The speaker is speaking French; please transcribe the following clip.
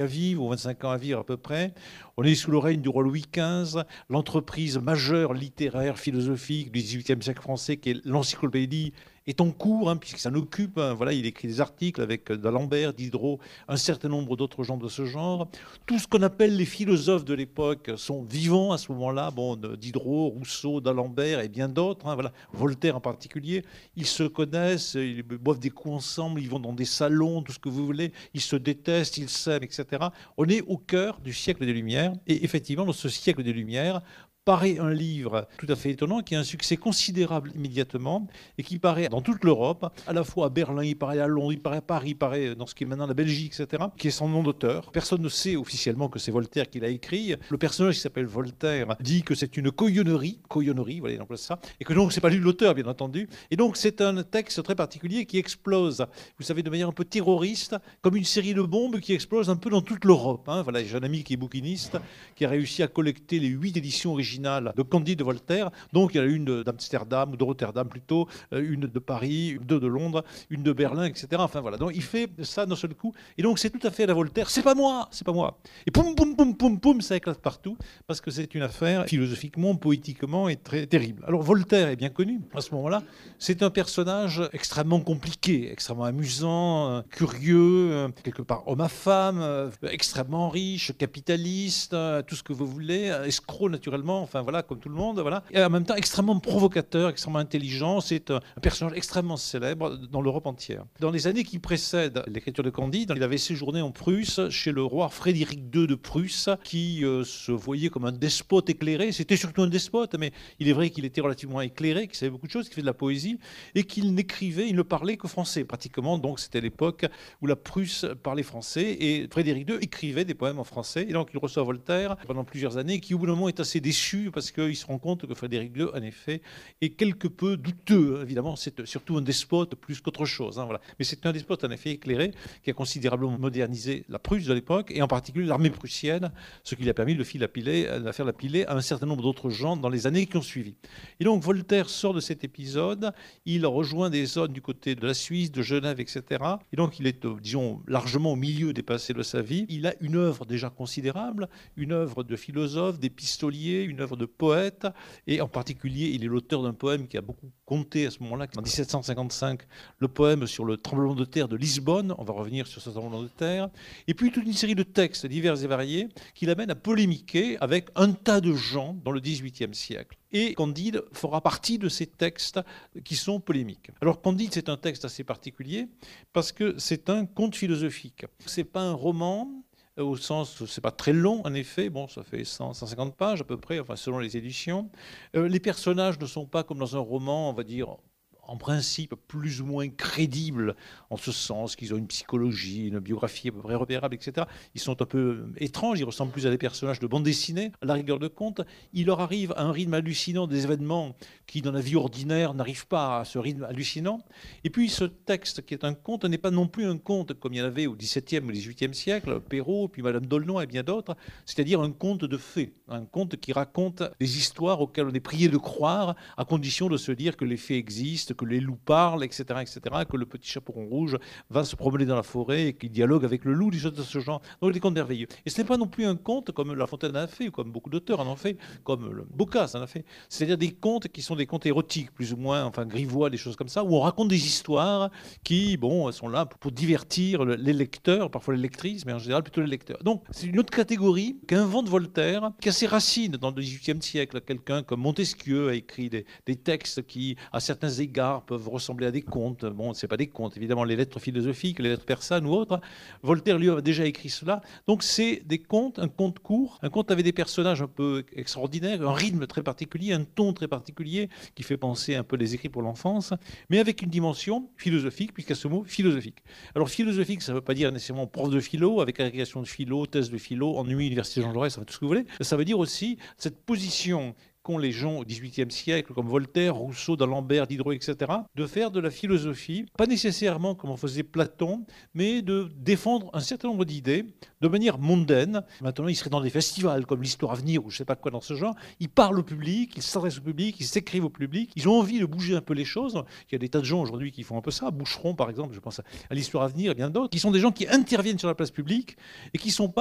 à vivre, ou 25 ans à vivre à peu près. On est sous le règne du roi Louis XV, l'entreprise majeure littéraire, philosophique du XVIIIe siècle français, qui est l'encyclopédie, est en cours, puisque ça n'occupe. Voilà, il écrit des articles avec d'Alembert, Diderot, un certain nombre d'autres gens de ce genre. Tout ce qu'on appelle les philosophes de l'époque sont vivants à ce moment-là. Bon, Diderot, Rousseau, d'Alembert et bien d'autres. Voilà, Voltaire en particulier. Ils se connaissent, ils boivent des coups ensemble, ils vont dans des salons, tout ce que vous voulez. Ils se détestent, ils s'aiment, etc. On est au cœur du siècle des Lumières. Et effectivement, dans ce siècle des Lumières, paraît un livre tout à fait étonnant qui a un succès considérable immédiatement et qui paraît dans toute l'Europe, à la fois à Berlin, il paraît à Londres, il paraît à Paris, il paraît dans ce qui est maintenant la Belgique, etc., qui est son nom d'auteur. Personne ne sait officiellement que c'est Voltaire qui l'a écrit. Le personnage qui s'appelle Voltaire dit que c'est une coyonnerie, voilà, il emploie ça, et que donc c'est pas lui l'auteur, bien entendu. Et donc c'est un texte très particulier qui explose, vous savez, de manière un peu terroriste, comme une série de bombes qui explose un peu dans toute l'Europe. Voilà, j'ai un ami qui est bouquiniste, qui a réussi à collecter les 8 éditions originales de Candide de Voltaire. Donc il y en a une d'Amsterdam, ou de Rotterdam plutôt, une de Paris, deux de Londres, une de Berlin, etc. Enfin voilà, donc il fait ça d'un seul coup. Et donc c'est tout à fait à la Voltaire. C'est pas moi, c'est pas moi. Et poum, poum, poum, poum, poum, ça éclate partout, parce que c'est une affaire philosophiquement, poétiquement et très terrible. Alors Voltaire est bien connu à ce moment-là. C'est un personnage extrêmement compliqué, extrêmement amusant, curieux, quelque part homme à femme, extrêmement riche, capitaliste, tout ce que vous voulez, escroc naturellement, enfin voilà, comme tout le monde, voilà. Et en même temps extrêmement provocateur, extrêmement intelligent. C'est un personnage extrêmement célèbre dans l'Europe entière. Dans les années qui précèdent l'écriture de Candide, il avait séjourné en Prusse chez le roi Frédéric II de Prusse, qui se voyait comme un despote éclairé. C'était surtout un despote, mais il est vrai qu'il était relativement éclairé, qu'il savait beaucoup de choses, qu'il fait de la poésie, et qu'il n'écrivait, il ne parlait que français, pratiquement. Donc c'était l'époque où la Prusse parlait français, et Frédéric II écrivait des poèmes en français. Et donc il reçoit Voltaire pendant plusieurs années, qui au bout d'un moment est assez déçu, parce qu'il se rend compte que Frédéric II, en effet, est quelque peu douteux. Évidemment, c'est surtout un despote plus qu'autre chose. Voilà. Mais c'est un despote, en effet, éclairé, qui a considérablement modernisé la Prusse de l'époque, et en particulier l'armée prussienne, ce qui lui a permis de faire la piler à un certain nombre d'autres gens dans les années qui ont suivi. Et donc Voltaire sort de cet épisode, il rejoint des zones du côté de la Suisse, de Genève, etc. Et donc il est, disons, largement au milieu des passés de sa vie. Il a une œuvre déjà considérable, une œuvre de philosophe, d'épistolier, une œuvre de poète, et en particulier, il est l'auteur d'un poème qui a beaucoup compté à ce moment-là, en 1755, le poème sur le tremblement de terre de Lisbonne. On va revenir sur ce tremblement de terre. Et puis toute une série de textes divers et variés qui l'amènent à polémiquer avec un tas de gens dans le XVIIIe siècle. Et Candide fera partie de ces textes qui sont polémiques. Alors Candide, c'est un texte assez particulier parce que c'est un conte philosophique. C'est pas un roman, au sens, c'est pas très long en effet, bon, ça fait 150 pages à peu près, enfin selon les éditions. Les personnages ne sont pas comme dans un roman, on va dire, en principe plus ou moins crédibles, en ce sens qu'ils ont une psychologie, une biographie à peu près repérable, etc. Ils sont un peu étranges, ils ressemblent plus à des personnages de bande dessinée, à la rigueur de conte. Il leur arrive à un rythme hallucinant des événements qui, dans la vie ordinaire, n'arrivent pas à ce rythme hallucinant. Et puis ce texte, qui est un conte, n'est pas non plus un conte comme il y en avait au XVIIe ou XVIIIe siècle, Perrault, puis Madame d'Aulnoy et bien d'autres, c'est-à-dire un conte de faits, un conte qui raconte des histoires auxquelles on est prié de croire, à condition de se dire que les faits existent, que les loups parlent, etc., que le petit chaperon rouge va se promener dans la forêt et qu'il dialogue avec le loup, des choses de ce genre. Donc des contes merveilleux. Et ce n'est pas non plus un conte comme La Fontaine en a fait, ou comme beaucoup d'auteurs en ont fait, comme Boccace en a fait. C'est-à-dire des contes qui sont des contes érotiques, plus ou moins, enfin grivois, des choses comme ça, où on raconte des histoires qui, bon, sont là pour divertir les lecteurs, parfois les lectrices, mais en général plutôt les lecteurs. Donc c'est une autre catégorie qu'invente Voltaire, qui a ses racines dans le XVIIIe siècle. Quelqu'un comme Montesquieu a écrit des textes qui, à certains égards, peuvent ressembler à des contes. Bon, c'est pas des contes, évidemment, les lettres philosophiques, les lettres persanes ou autres. Voltaire, lui, a déjà écrit cela. Donc, c'est des contes, un conte court, un conte avec des personnages un peu extraordinaires, un rythme très particulier, un ton très particulier qui fait penser un peu les écrits pour l'enfance, mais avec une dimension philosophique, puisqu'il y a ce mot philosophique. Alors, philosophique, ça ne veut pas dire nécessairement prof de philo, avec agrégation de philo, thèse de philo, ennui, université Jean Jaurès, tout ce que vous voulez. Ça veut dire aussi cette position qu'ont les gens au XVIIIe siècle, comme Voltaire, Rousseau, d'Alembert, Diderot, etc., de faire de la philosophie, pas nécessairement comme en faisait Platon, mais de défendre un certain nombre d'idées de manière mondaine. Maintenant, ils seraient dans des festivals comme l'Histoire à venir ou je ne sais pas quoi dans ce genre. Ils parlent au public, ils s'adressent au public, ils s'écrivent au public. Ils ont envie de bouger un peu les choses. Il y a des tas de gens aujourd'hui qui font un peu ça. Boucheron, par exemple, je pense à l'Histoire à venir et bien d'autres, qui sont des gens qui interviennent sur la place publique et qui sont pas